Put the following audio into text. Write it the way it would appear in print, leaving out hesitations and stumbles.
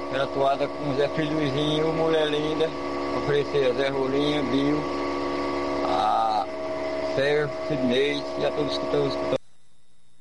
Pela toada com Zé Filhozinho, Mulher Linda, oferecer a Zé Rolinha, Bill, a Sérgio, Sidney e a todos que estão escutando.